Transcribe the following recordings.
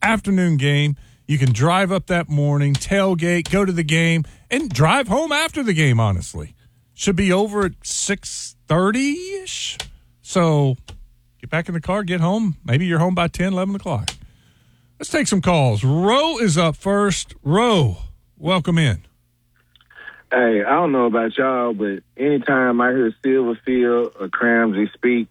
afternoon game. You can drive up that morning, tailgate, go to the game, and drive home after the game, honestly. Should be over at 6:30-ish. So get back in the car, get home. Maybe you're home by 10, 11 o'clock. Let's take some calls. Ro is up first. Ro, welcome in. Hey, I don't know about y'all, but anytime I hear Silverfield or Cramsey speak,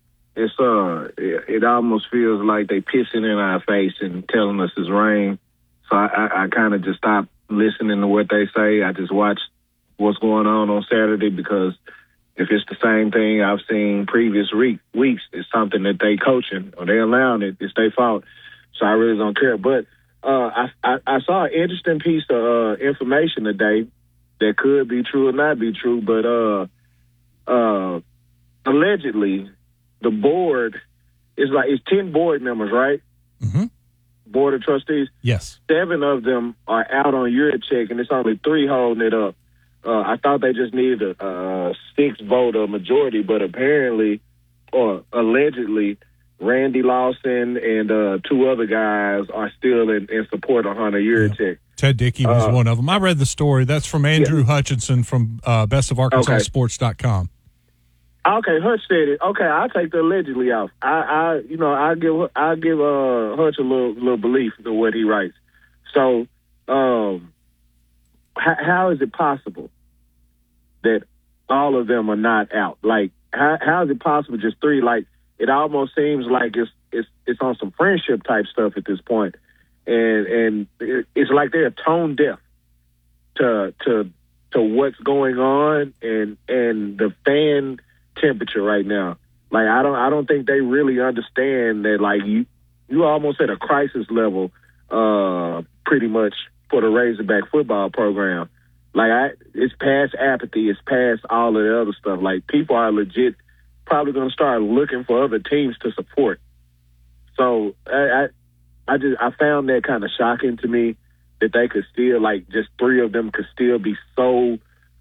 it almost feels like they pissing in our face and telling us it's rain. So I kind of just stopped listening to what they say. I just watch what's going on Saturday, because if it's the same thing I've seen previous weeks, it's something that they coaching or they allowing it. It's their fault. So I really don't care. But I saw an interesting piece of information today that could be true or not be true. But allegedly, the board it's 10 board members, right? Mm-hmm. Board of trustees. Yes. 7 of them are out on your check, and it's only 3 holding it up. I thought they just needed a 6-vote majority, but apparently, or allegedly, Randy Lawson and 2 other guys are still in support of Hunter Yurachek. Ted Dickey was one of them. I read the story. That's from Andrew Hutchinson from bestofarkansassports.com. Okay, Hutch said it. Okay, I'll take the allegedly off. I'll give Hutch a little belief in what he writes. So, how is it possible that all of them are not out? Like, how is it possible just 3? Like, it almost seems like it's on some friendship type stuff at this point, and it's like they're tone deaf to what's going on and the fan temperature right now. Like, I don't think they really understand that. Like, you almost at a crisis level, pretty much, for the Razorback football program. Like, it's past apathy. It's past all of the other stuff. Like, people are legit probably going to start looking for other teams to support. So I found that kind of shocking to me, that they could still, like, just 3 of them could still be so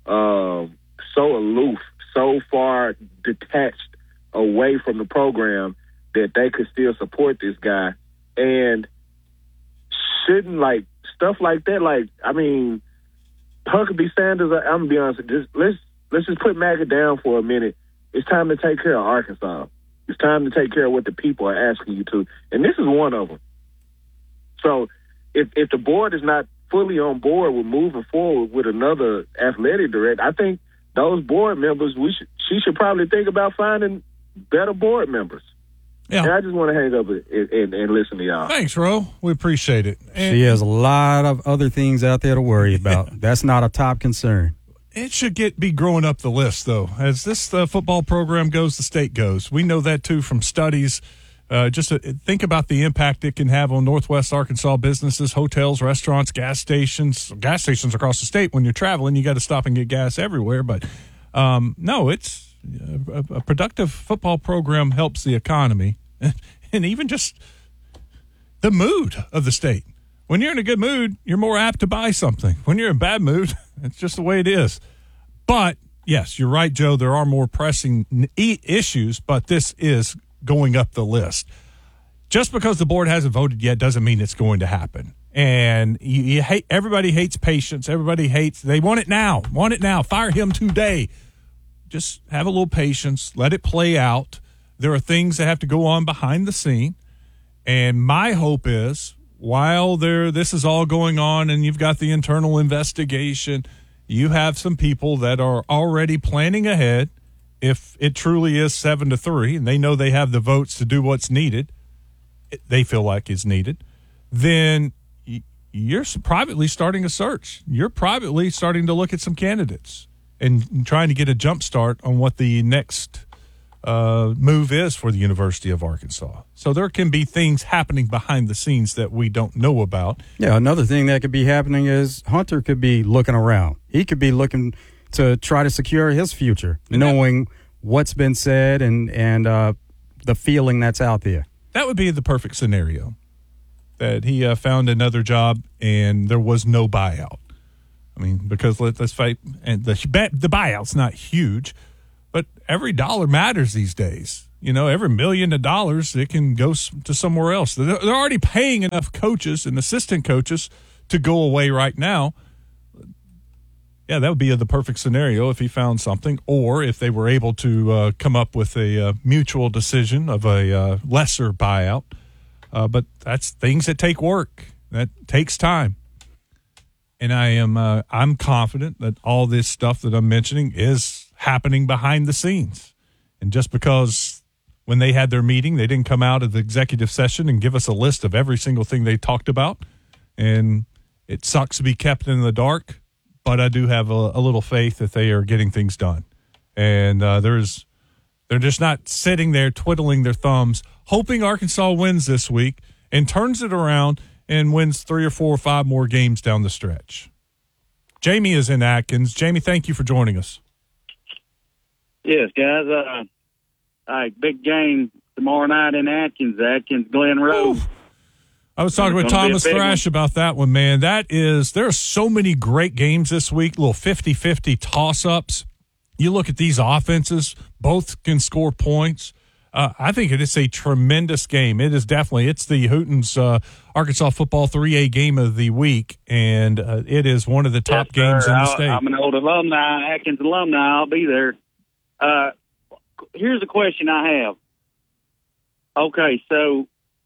aloof, so far detached away from the program, that they could still support this guy. And shouldn't, like, stuff like that, like, I mean, Huckabee Sanders, I'm going to be honest, let's just put MAGA down for a minute. It's time to take care of Arkansas. It's time to take care of what the people are asking you to. And this is one of them. So if the board is not fully on board with moving forward with another athletic director, I think those board members, she should probably think about finding better board members. Yeah. And I just want to hang up and listen to y'all. Thanks, Ro. We appreciate it. And she has a lot of other things out there to worry about. That's not a top concern. It should be growing up the list, though. As this football program goes, the state goes. We know that, too, from studies. Just think about the impact it can have on Northwest Arkansas businesses, hotels, restaurants, gas stations across the state. When you're traveling, you got to stop and get gas everywhere. But, no, it's a productive football program helps the economy and even just the mood of the state. When you're in a good mood, you're more apt to buy something. When you're in a bad mood, it's just the way it is. But, yes, you're right, Joe. There are more pressing issues, but this is going up the list. Just because the board hasn't voted yet doesn't mean it's going to happen. And everybody hates patience. They want it now. Fire him today. Just have a little patience. Let it play out. There are things that have to go on behind the scene. And my hope is, while this is all going on and you've got the internal investigation, you have some people that are already planning ahead. If it truly is 7-3 and they know they have the votes to do what's needed, they feel like it's needed, then you're privately starting a search. You're privately starting to look at some candidates and trying to get a jump start on what the next move is for the University of Arkansas. So there can be things happening behind the scenes that we don't know about. Yeah, another thing that could be happening is Hunter could be looking around. He could be looking to try to secure his future, knowing what's been said and the feeling that's out there. That would be the perfect scenario, that he found another job and there was no buyout. I mean, because let's fight, and the buyout's not huge, but every dollar matters these days. every $1 million, it can go to somewhere else. They're already paying enough coaches and assistant coaches to go away right now. Yeah, that would be the perfect scenario if he found something, or if they were able to come up with a mutual decision of a lesser buyout. But that's things that take work. That takes time. And I'm confident that all this stuff that I'm mentioning is happening behind the scenes. And just because when they had their meeting, they didn't come out of the executive session and give us a list of every single thing they talked about. And it sucks to be kept in the dark, but I do have a little faith that they are getting things done. And they're just not sitting there twiddling their thumbs, hoping Arkansas wins this week and turns it around and wins 3 or 4 or 5 more games down the stretch. Jamie is in Atkins. Jamie, thank you for joining us. Yes, guys. Big game tomorrow night in Atkins, Glen Rose. I was talking with Thomas Thrash about that one, man. There are so many great games this week, little 50-50 toss-ups. You look at these offenses, both can score points. I think it is a tremendous game. It is definitely. It's the Hootens Arkansas football 3A game of the week, and it is one of the top games in the state. I'm an old alumni, Atkins alumni. I'll be there. Here's a question I have. Okay, so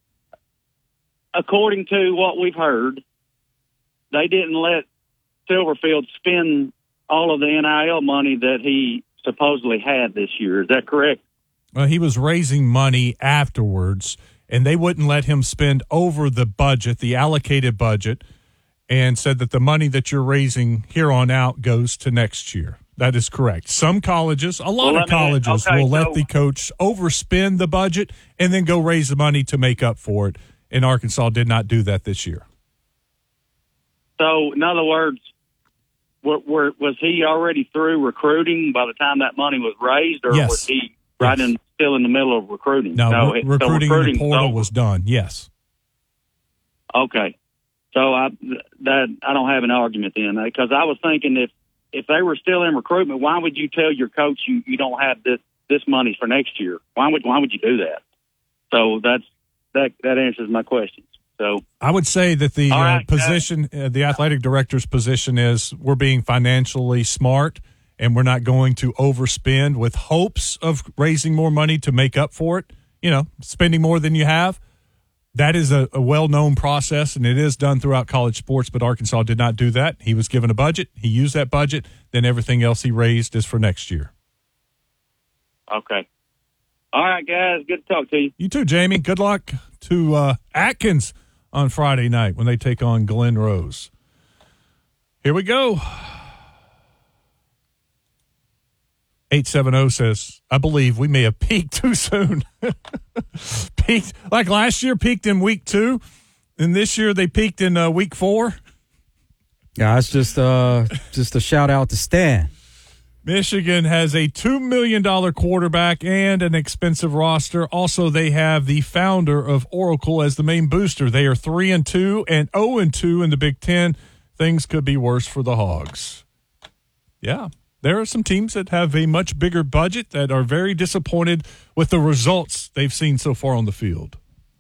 according to what we've heard, they didn't let Silverfield spend all of the NIL money that he supposedly had this year. Is that correct? Well, he was raising money afterwards, and they wouldn't let him spend over the budget, the allocated budget, and said that the money that you're raising here on out goes to next year. That is correct. Some colleges, a lot of colleges, will let the coach overspend the budget and then go raise the money to make up for it. And Arkansas did not do that this year. So, in other words, was he already through recruiting by the time that money was raised, or yes. was he still in the middle of recruiting? No, recruiting in the portal was done, yes. Okay. So I don't have an argument then, because I was thinking if they were still in recruitment, why would you tell your coach you don't have this money for next year? Why would you do that? So that answers my questions. So I would say that the position, the athletic director's position is we're being financially smart and we're not going to overspend with hopes of raising more money to make up for it. Spending more than you have. That is a well-known process, and it is done throughout college sports, but Arkansas did not do that. He was given a budget. He used that budget. Then everything else he raised is for next year. Okay. All right, guys. Good to talk to you. You too, Jamie. Good luck to Atkins on Friday night when they take on Glen Rose. Here we go. 870 says, I believe we may have peaked too soon. Peaked like last year, peaked in week 2, and this year they peaked in week 4. Yeah, it's just a shout out to Stan. Michigan has a $2 million quarterback and an expensive roster. Also, they have the founder of Oracle as the main booster. They are 3-2 and 0-2 in the Big Ten. Things could be worse for the Hogs. Yeah. There are some teams that have a much bigger budget that are very disappointed with the results they've seen so far on the field.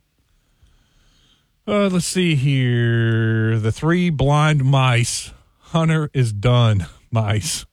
Let's see here. The 3 blind mice. Hunter is done, mice.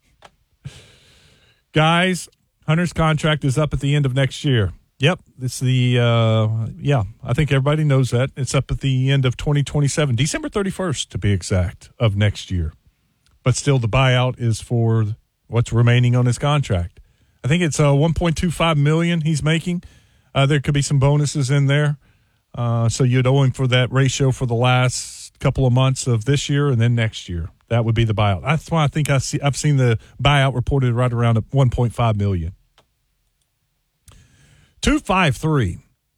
Guys, Hunter's contract is up at the end of next year. Yep, it's I think everybody knows that. It's up at the end of 2027, December 31st to be exact, of next year. But still, the buyout is for what's remaining on his contract. I think it's $1.25 million he's making. There could be some bonuses in there. So you'd owe him for that ratio for the last couple of months of this year and then next year. That would be the buyout. That's why I think I've seen the buyout reported right around $1.5 million. 253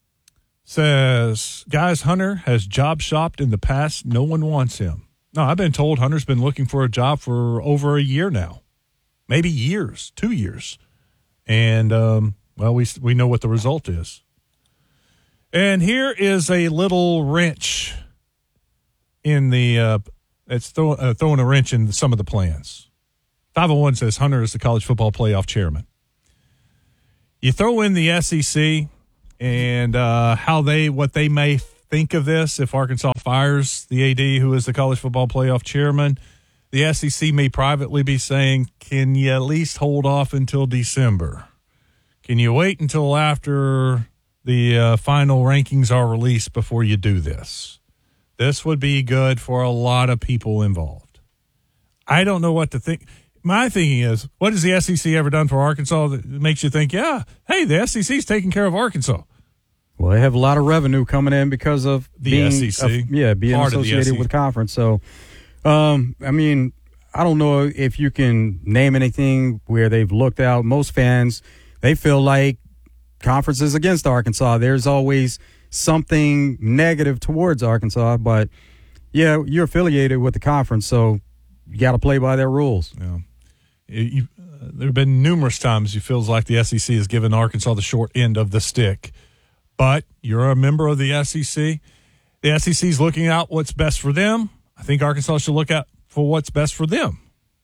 says, guys, Hunter has job shopped in the past. No one wants him. No, I've been told Hunter's been looking for a job for over a year now. Maybe years, 2 years. And, we know what the result is. And here is a little wrench in the it's throwing a wrench in some of the plans. 501 says Hunter is the college football playoff chairman. You throw in the SEC and what they may think of this if Arkansas fires the AD, who is the college football playoff chairman. The SEC may privately be saying, can you at least hold off until December? Can you wait until after the final rankings are released before you do this? This would be good for a lot of people involved. I don't know what to think. My thinking is, what has the SEC ever done for Arkansas that makes you think, yeah, hey, the SEC's taking care of Arkansas? Well, they have a lot of revenue coming in because of the SEC. Being associated with the conference. So, I mean, I don't know if you can name anything where they've looked out. Most fans, they feel like conference is against Arkansas. There's always something negative towards Arkansas, but yeah, you're affiliated with the conference, so you got to play by their rules. Yeah. There have been numerous times it feels like the SEC has given Arkansas the short end of the stick, but you're a member of the SEC. The SEC is looking out what's best for them. I think Arkansas should look out for what's best for them.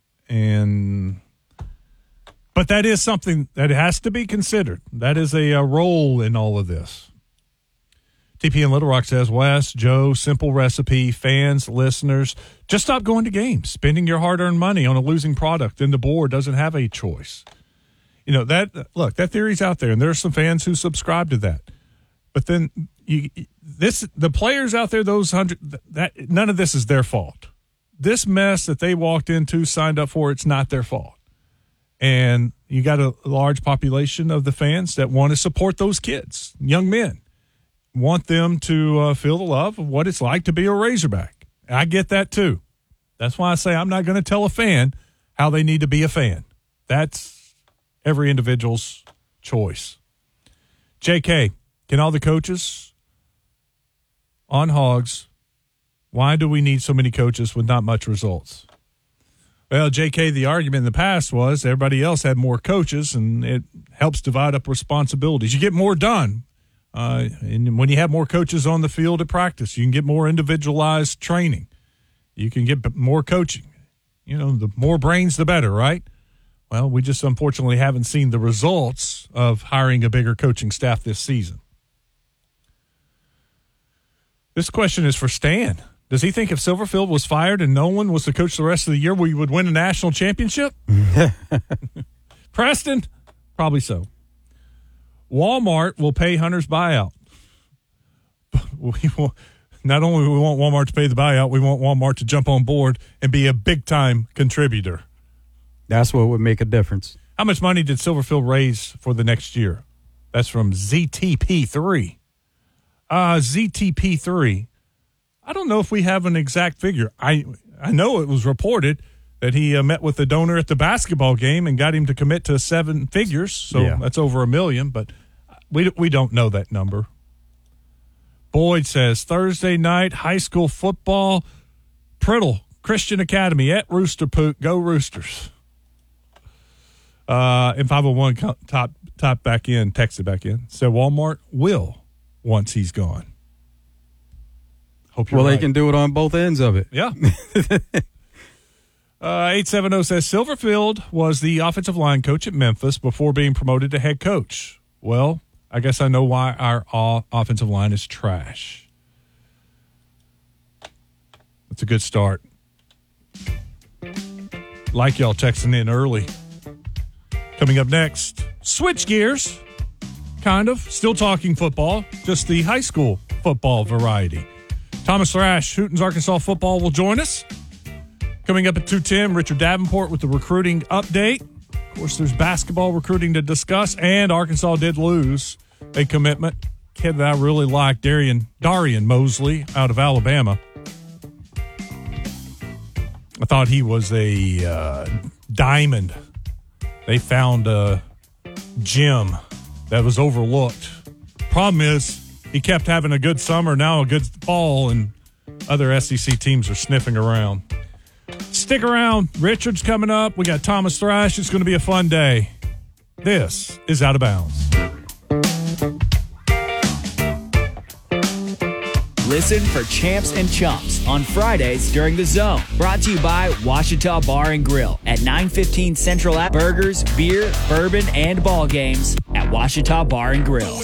But that is something that has to be considered. That is a role in all of this. TP in Little Rock says, Wes, Joe, simple recipe, fans, listeners, just stop going to games, spending your hard-earned money on a losing product, and the board doesn't have a choice. You know, that theory's out there, and there are some fans who subscribe to that. But then the players out there, those 100, none of this is their fault. This mess that they walked into, signed up for, it's not their fault. And you got a large population of the fans that want to support those kids, young men, want them to feel the love of what it's like to be a Razorback. I get that too. That's why I say I'm not going to tell a fan how they need to be a fan. That's every individual's choice. JK, can all the coaches on Hogs, why do we need so many coaches with not much results? Well, JK, the argument in the past was everybody else had more coaches, and it helps divide up responsibilities. You get more done. And when you have more coaches on the field at practice, you can get more individualized training. You can get more coaching. You know, the more brains, the better, right? Well, we just unfortunately haven't seen the results of hiring a bigger coaching staff this season. This question is for Stan. Does he think if Silverfield was fired and Nolan was the coach the rest of the year, we would win a national championship? Preston? Probably so. Walmart will pay Hunter's buyout. Not only do we want Walmart to pay the buyout, we want Walmart to jump on board and be a big-time contributor. That's what would make a difference. How much money did Silverfield raise for the next year? That's from ZTP3. ZTP3. I don't know if we have an exact figure. I know it was reported that he met with the donor at the basketball game and got him to commit to 7 figures, so That's over $1 million, but we don't know that number. Boyd says, Thursday night, high school football, Priddle Christian Academy at Rooster Poot. Go Roosters. And 501 top back in, texted back in, said Walmart will once he's gone. Hope you're right. They can do it on both ends of it. Yeah. 870 says Silverfield was the offensive line coach at Memphis before being promoted to head coach. Well, I guess I know why our offensive line is trash. That's a good start. Like y'all texting in early. Coming up next, switch gears. Kind of. Still talking football, just the high school football variety. Thomas Thrash, Hooten's Arkansas football, will join us. Coming up at 2:10, Richard Davenport with the recruiting update. Of course, there's basketball recruiting to discuss, and Arkansas did lose a commitment. Kid that I really like, Darian Mosley out of Alabama. I thought he was a diamond. They found a gem that was overlooked. Problem is, he kept having a good summer, now a good fall, and other SEC teams are sniffing around. Stick around. Richard's coming up. We got Thomas Thrash. It's going to be a fun day. This is Out of Bounds. Listen for Champs and Chumps on Fridays during The Zone. Brought to you by Washita Bar and Grill at 915 Central Ave. Burgers, beer, bourbon, and ball games at Washita Bar and Grill.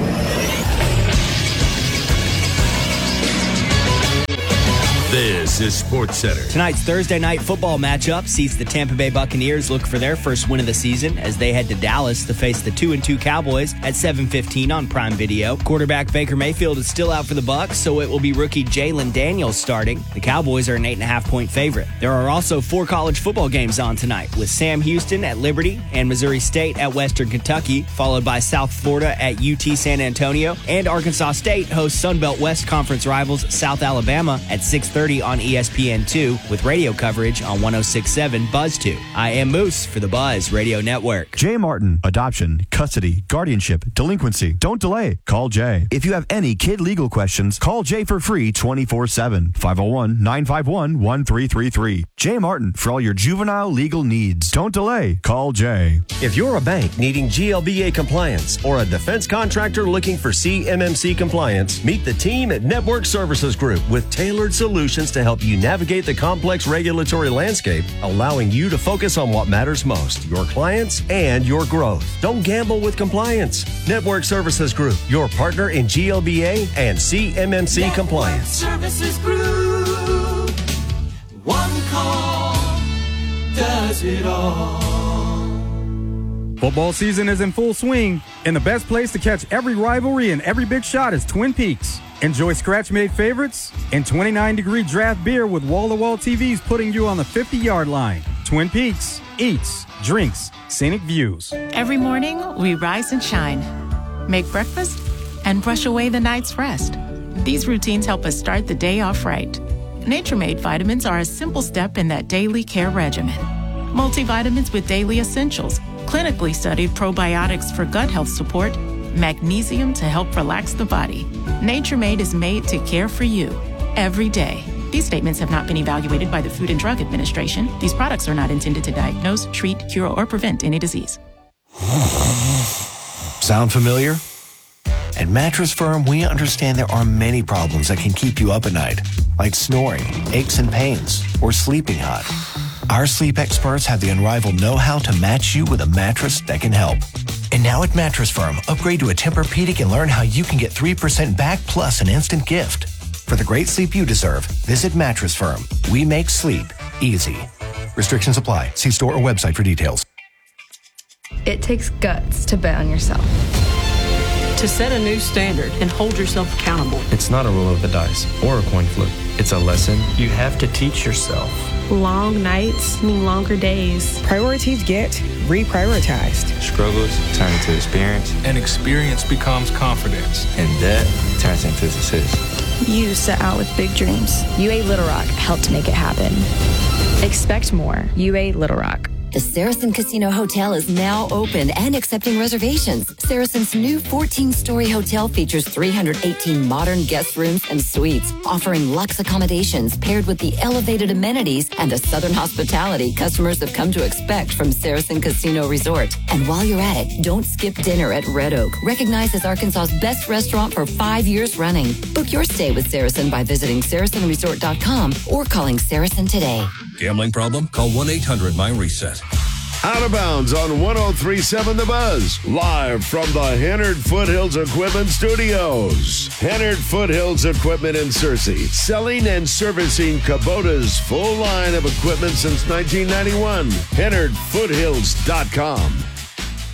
This is SportsCenter. Tonight's Thursday night football matchup sees the Tampa Bay Buccaneers look for their first win of the season as they head to Dallas to face the 2-2 Cowboys at 7:15 on Prime Video. Quarterback Baker Mayfield is still out for the Bucs, so it will be rookie Jalen Daniels starting. The Cowboys are an 8.5-point favorite. There are also 4 college football games on tonight, with Sam Houston at Liberty and Missouri State at Western Kentucky, followed by South Florida at UT San Antonio, and Arkansas State hosts Sunbelt West Conference rivals South Alabama at 6:30 on ESPN2 with radio coverage on 106.7 Buzz 2. I am Moose for the Buzz Radio Network. Jay Martin. Adoption, custody, guardianship, delinquency. Don't delay. Call Jay. If you have any kid legal questions, call Jay for free 24/7. 501-951-1333. Jay Martin for all your juvenile legal needs. Don't delay. Call Jay. If you're a bank needing GLBA compliance or a defense contractor looking for CMMC compliance, meet the team at Network Services Group with tailored solutions to help you navigate the complex regulatory landscape, allowing you to focus on what matters most, your clients and your growth. Don't gamble with compliance. Network Services Group, your partner in GLBA and CMMC Network compliance. Services Group. One call does it all. Football season is in full swing, and the best place to catch every rivalry and every big shot is Twin Peaks. Enjoy scratch-made favorites and 29-degree draft beer with wall-to-wall TVs putting you on the 50-yard line. Twin Peaks, eats, drinks, scenic views. Every morning, we rise and shine, make breakfast, and brush away the night's rest. These routines help us start the day off right. Nature-Made vitamins are a simple step in that daily care regimen. Multivitamins with daily essentials, clinically studied probiotics for gut health support, magnesium to help relax the body. Nature-Made is made to care for you every day. These statements have not been evaluated by the Food and Drug Administration. These products are not intended to diagnose, treat, cure, or prevent any disease. Sound familiar? At Mattress Firm, we understand there are many problems that can keep you up at night, like snoring, aches and pains, or sleeping hot. Our sleep experts have the unrivaled know-how to match you with a mattress that can help. And now at Mattress Firm, upgrade to a Tempur-Pedic and learn how you can get 3% back plus an instant gift. For the great sleep you deserve, visit Mattress Firm. We make sleep easy. Restrictions apply. See store or website for details. It takes guts to bet on yourself. To set a new standard and hold yourself accountable. It's not a roll of the dice or a coin flip. It's a lesson you have to teach yourself. Long nights mean longer days. Priorities get reprioritized. Struggles turn into experience. And experience becomes confidence. And that turns into success. You set out with big dreams. UA Little Rock helped make it happen. Expect more. UA Little Rock. The Saracen Casino Hotel is now open and accepting reservations. Saracen's new 14-story hotel features 318 modern guest rooms and suites, offering luxe accommodations paired with the elevated amenities and the southern hospitality customers have come to expect from Saracen Casino Resort. And while you're at it, don't skip dinner at Red Oak, recognized as Arkansas's best restaurant for 5 years running. Book your stay with Saracen by visiting SaracenResort.com or calling Saracen today. Gambling problem? Call 1-800-MY-RESET. Out of bounds on 103.7 The Buzz, live from the Hennard Foothills Equipment Studios. Hennard Foothills Equipment in Searcy, selling and servicing Kubota's full line of equipment since 1991. HennardFoothills.com.